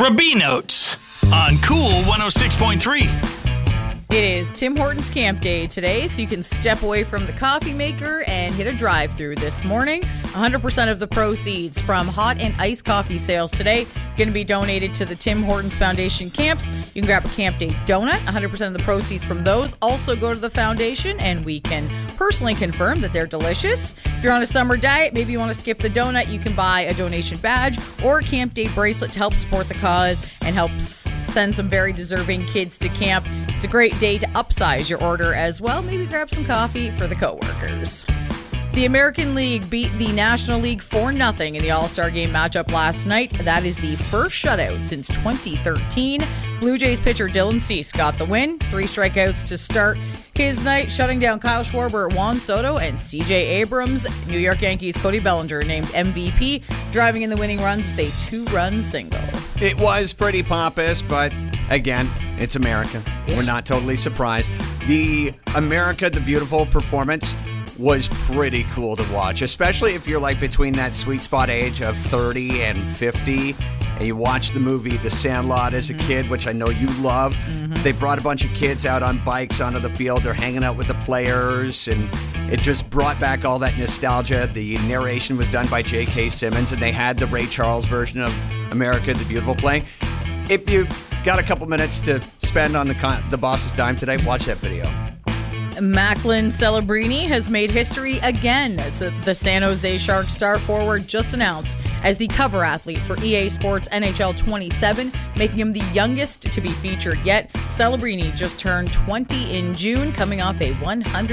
Rubino's on Cool 106.3. It is Tim Hortons Camp Day today, so you can step away from the coffee maker and hit a drive-through this morning. 100% of the proceeds from hot and iced coffee sales today going to be donated to the Tim Hortons Foundation camps. You can grab a Camp Day donut. 100% of the proceeds from those also go to the foundation, and we can personally confirm that they're delicious. If you're on a summer diet, maybe you want to skip the donut, you can buy a donation badge or a Camp Day bracelet to help support the cause and helps send some very deserving kids to camp. It's a great day to upsize your order as well. Maybe grab some coffee for the coworkers. The American League beat the National League 4-0 in the All-Star Game matchup last night. That is the first shutout since 2013. Blue Jays pitcher Dylan Cease got the win. 3 strikeouts to start his night, shutting down Kyle Schwarber, Juan Soto, and C.J. Abrams. New York Yankees' Cody Bellinger named MVP, driving in the winning runs with a 2-run single. It was pretty pompous, but again, it's America. Yeah. We're not totally surprised. The America the Beautiful performance was pretty cool to watch, especially if you're like between that sweet spot age of 30 and 50. And you watched the movie The Sandlot as a kid, which I know you love. They brought a bunch of kids out on bikes onto the field. They're hanging out with the players, and it just brought back all that nostalgia. The narration was done by J.K. Simmons, and they had the Ray Charles version of America the Beautiful playing. If you've got a couple minutes to spend on the boss's dime today, watch that video. Macklin Celebrini has made history again. The San Jose Sharks star forward just announced as the cover athlete for EA Sports NHL 27, making him the youngest to be featured yet. Celebrini just turned 20 in June, coming off a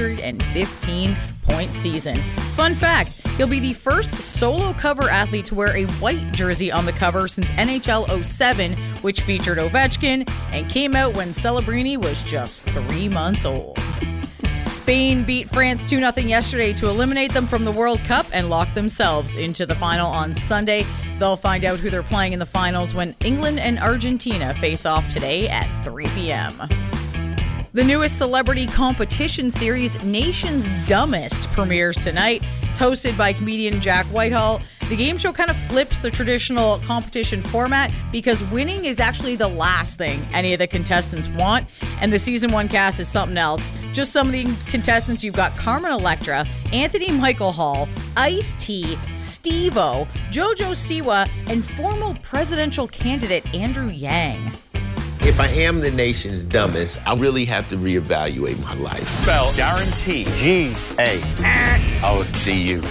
115-point season. Fun fact, he'll be the first solo cover athlete to wear a white jersey on the cover since NHL 07, which featured Ovechkin and came out when Celebrini was just 3 months old. Spain beat France 2-0 yesterday to eliminate them from the World Cup and lock themselves into the final on Sunday. They'll find out who they're playing in the finals when England and Argentina face off today at 3 p.m. The newest celebrity competition series, Nation's Dumbest, premieres tonight. It's hosted by comedian Jack Whitehall. The game show kind of flips the traditional competition format because winning is actually the last thing any of the contestants want. And the season 1 cast is something else. Just some of the contestants, you've got Carmen Electra, Anthony Michael Hall, Ice-T, Steve-O, JoJo Siwa, and former presidential candidate Andrew Yang. If I am the nation's dumbest, I really have to reevaluate my life. Spell guarantee. G-A-O-S-T-U.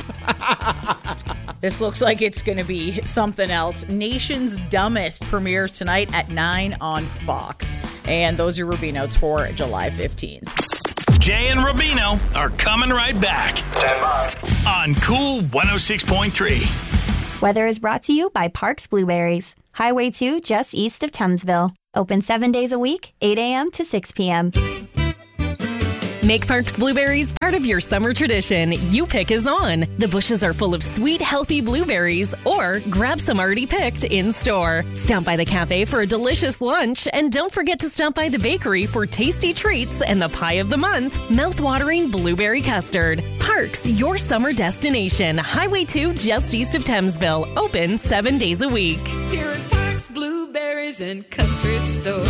This looks like it's going to be something else. Nation's Dumbest premieres tonight at 9 on Fox. And those are your Rubino's for July 15th. Jay and Rubino are coming right back. Stand by. On Cool 106.3. Weather is brought to you by Parks Blueberries. Highway 2 just east of Thamesville. Open 7 days a week, 8 a.m. to 6 p.m. Make Parks Blueberries part of your summer tradition. You Pick is on. The bushes are full of sweet, healthy blueberries, or grab some already picked in store. Stop by the cafe for a delicious lunch, and don't forget to stop by the bakery for tasty treats and the pie of the month, mouth-watering blueberry custard. Parks, your summer destination. Highway 2 just east of Thamesville. Open 7 days a week. Here at Parks Blueberries and Country Store.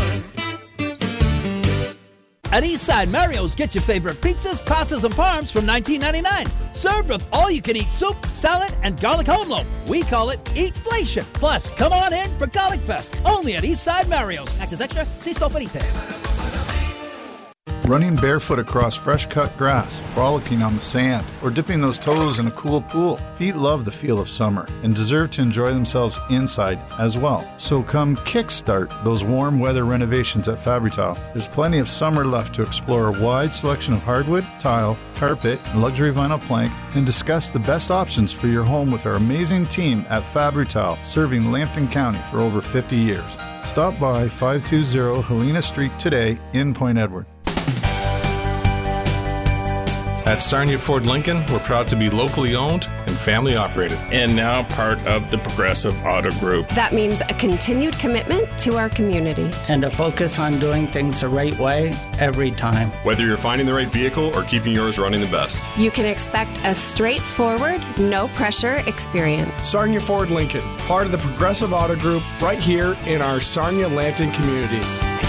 At Eastside Mario's, get your favorite pizzas, pastas, and parms from $19.99. Served with all-you-can-eat soup, salad, and garlic home loaf. We call it Eatflation. Plus, come on in for Garlic Fest, only at Eastside Mario's. Access extra, see store for details. Running barefoot across fresh-cut grass, frolicking on the sand, or dipping those toes in a cool pool. Feet love the feel of summer and deserve to enjoy themselves inside as well. So come kickstart those warm weather renovations at Fabri-Tile. There's plenty of summer left to explore a wide selection of hardwood, tile, carpet, and luxury vinyl plank, and discuss the best options for your home with our amazing team at Fabri-Tile, serving Lambton County for over 50 years. Stop by 520 Helena Street today in Point Edward. At Sarnia Ford Lincoln, we're proud to be locally owned and family operated. And now part of the Progressive Auto Group. That means a continued commitment to our community. And a focus on doing things the right way every time. Whether you're finding the right vehicle or keeping yours running the best. You can expect a straightforward, no-pressure experience. Sarnia Ford Lincoln, part of the Progressive Auto Group, right here in our Sarnia-Lambton community.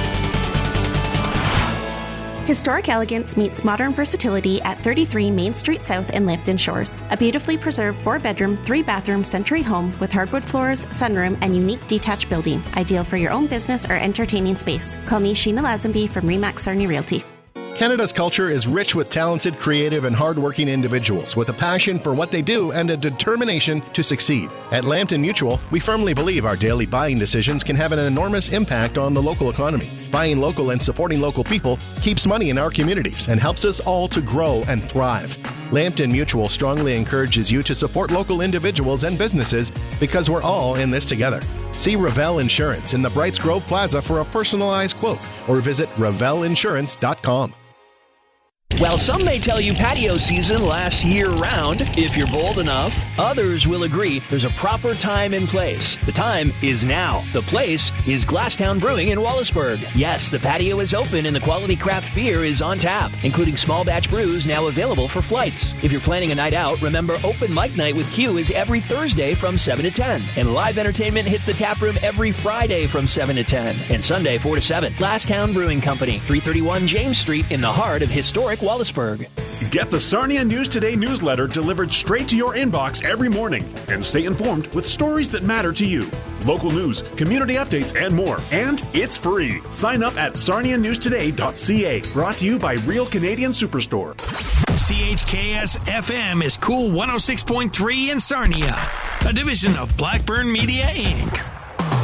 Historic elegance meets modern versatility at 33 Main Street South in Lambton Shores. A beautifully preserved 4-bedroom, 3-bathroom century home with hardwood floors, sunroom, and unique detached building. Ideal for your own business or entertaining space. Call me, Sheena Lazenby from Remax Sarnia Realty. Canada's culture is rich with talented, creative, and hardworking individuals with a passion for what they do and a determination to succeed. At Lambton Mutual, we firmly believe our daily buying decisions can have an enormous impact on the local economy. Buying local and supporting local people keeps money in our communities and helps us all to grow and thrive. Lambton Mutual strongly encourages you to support local individuals and businesses because we're all in this together. See Revell Insurance in the Brights Grove Plaza for a personalized quote or visit revellinsurance.com. While some may tell you patio season lasts year-round, if you're bold enough, others will agree there's a proper time and place. The time is now. The place is Glasstown Brewing in Wallaceburg. Yes, the patio is open and the quality craft beer is on tap, including small batch brews now available for flights. If you're planning a night out, remember Open Mic Night with Q is every Thursday from 7 to 10. And live entertainment hits the tap room every Friday from 7 to 10. And Sunday 4 to 7. Glasstown Brewing Company, 331 James Street in the heart of historic Wallaceburg. Get the Sarnia News Today newsletter delivered straight to your inbox every morning and stay informed with stories that matter to you. Local news, community updates, and more. And it's free. Sign up at sarnianewstoday.ca. Brought to you by Real Canadian Superstore. CHKS FM is Cool 106.3 in Sarnia, a division of Blackburn Media, Inc.